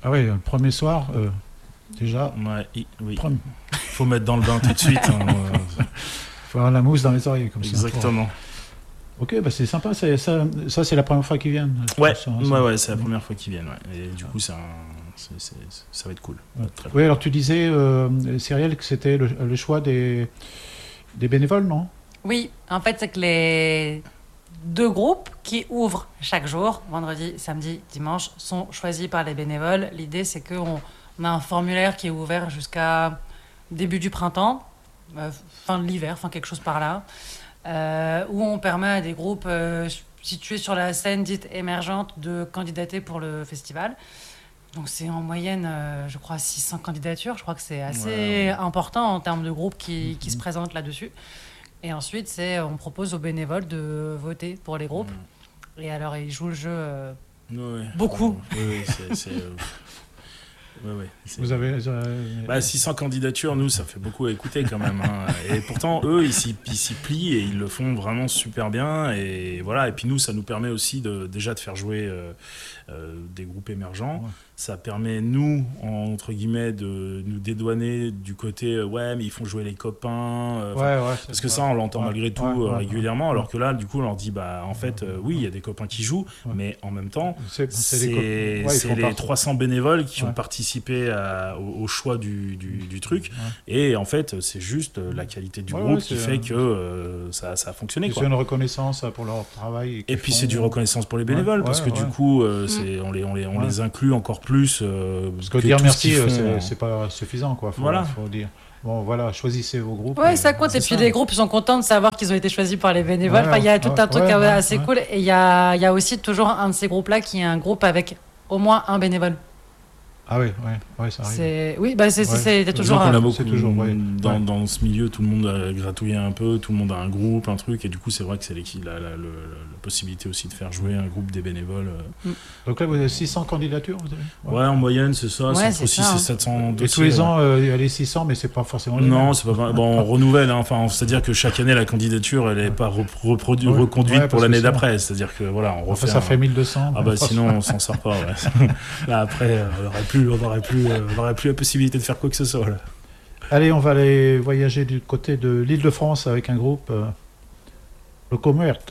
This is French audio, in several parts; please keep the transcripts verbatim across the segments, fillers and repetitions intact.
Ah oui, le premier soir, euh, déjà. Ouais, i- oui. Premier... Faut mettre dans le bain tout de suite. Hein, euh... Faut avoir la mousse dans les oreilles comme Exactement. ça. Ok, bah c'est sympa. C'est, ça, ça, c'est la première fois qu'ils viennent. Ouais, pense, hein, ouais, ouais, c'est la première fois qu'ils viennent. Ouais. Et du coup, c'est un... c'est, c'est, ça va être cool. Ouais. Très Oui, alors tu disais, euh, Cyrielle, que c'était le, le choix des, des bénévoles, non? Oui, en fait, c'est que les deux groupes qui ouvrent chaque jour, vendredi, samedi, dimanche, sont choisis par les bénévoles. L'idée, c'est qu'on on a un formulaire qui est ouvert jusqu'à début du printemps, euh, fin de l'hiver, enfin quelque chose par là, euh, où on permet à des groupes euh, situés sur la scène dite émergente de candidater pour le festival. Donc c'est en moyenne, euh, je crois, six cents candidatures. Je crois que c'est assez ouais. important en termes de groupes qui, qui mmh. se présentent là-dessus. Et ensuite, c'est, on propose aux bénévoles de voter pour les groupes. Mmh. Et alors, ils jouent le jeu euh, ouais. beaucoup. Oui, oui, c'est... c'est euh... Ouais, ouais, Vous avez euh... bah, six cents candidatures, nous, ça fait beaucoup à écouter quand même. Hein. Et pourtant, eux, ils s'y, ils s'y plient et ils le font vraiment super bien. Et voilà. Et puis nous, ça nous permet aussi de, déjà de faire jouer euh, euh, des groupes émergents. Ouais. Ça permet, nous, entre guillemets, de nous dédouaner du côté euh, ouais, mais ils font jouer les copains. Euh, ouais, ouais, parce que ça, on l'entend ouais, malgré tout ouais, euh, ouais, régulièrement. Ouais. Alors que là, du coup, on leur dit bah, en fait, euh, oui, il y a des copains qui jouent, ouais. mais en même temps, c'est, c'est, c'est les, co- ouais, c'est les trois cents bénévoles qui ouais. ont participé à, au, au choix du, du, du truc. Ouais. Et en fait, c'est juste la qualité du ouais, groupe ouais, qui fait que euh, ça, ça a fonctionné. Quoi. C'est une reconnaissance pour leur travail. Et puis, font... c'est du reconnaissance pour les bénévoles, ouais, parce que ouais. du coup, euh, mmh. c'est, on, les, on, les, on ouais. les inclut encore plus. Euh, Parce que, que dire merci, font, c'est, c'est pas suffisant, quoi. Faut, voilà. Faut dire. Bon, voilà, choisissez vos groupes. Ouais, et, ça compte. Et puis ça. Les groupes sont contents de savoir qu'ils ont été choisis par les bénévoles. Ouais, enfin, il y a tout ouais, un truc ouais, assez ouais. cool. Et il y a, y a aussi toujours un de ces groupes-là qui est un groupe avec au moins un bénévole. Ah oui, ouais, ouais, ça arrive. C'est... Oui, bah c'est, ouais. c'est, c'est toujours... On a beaucoup, c'est toujours ouais. dans, ouais. dans ce milieu, tout le monde a gratouillé un peu, tout le monde a un groupe, un truc, et du coup, c'est vrai que c'est la, la, la, la possibilité aussi de faire jouer un groupe des bénévoles. Mm. Donc là, vous avez six cents candidatures, vous avez ouais. ouais, en moyenne, c'est ça, ouais, c'est entre c'est six ça, et hein. sept cents dossiers. Et tous les ans, euh, il y a les six cents, mais c'est pas forcément les Non, mêmes. c'est pas... Bon, on renouvelle, hein. Enfin, c'est-à-dire que chaque année, la candidature, elle n'est pas reproduite, ouais. reconduite ouais, pour l'année d'après. C'est-à-dire que, voilà, on refait... Enfin, ça un... fait mille deux cents. Ah bah sinon, on s'en sort pas, ouais. Là, après, on n'aurait plus... On aurait plus on n'aurait plus la possibilité de faire quoi que ce soit. Là. Allez, on va aller voyager du côté de l'Île-de-France avec un groupe, euh, Loco Muerte.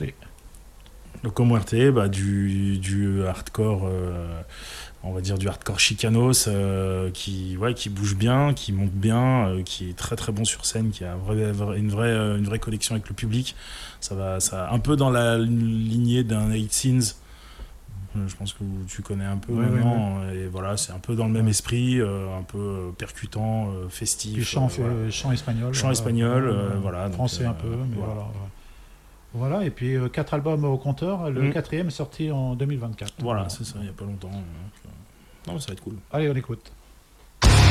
Loco Muerte, bah, du, du hardcore, euh, on va dire du hardcore chicanos, euh, qui, ouais, qui bouge bien, qui monte bien, euh, qui est très très bon sur scène, qui a un vrai, une, vraie, une vraie connexion avec le public. Ça va, ça, un peu dans la lignée d'un Eight Sins. Je pense que tu connais un peu ouais, maintenant, ouais, ouais. et voilà, c'est un peu dans le même ouais. esprit, euh, un peu percutant, euh, festif. Du chant, euh, voilà. chant espagnol. Chant espagnol, euh, voilà. Français donc, euh, un peu, mais voilà. Voilà, voilà. Et puis euh, quatre albums au compteur, le mmh. quatrième est sorti en deux mille vingt-quatre. Voilà, voilà. C'est ça, il n'y a pas longtemps. Donc, euh... non, ça va être cool. Allez, on écoute.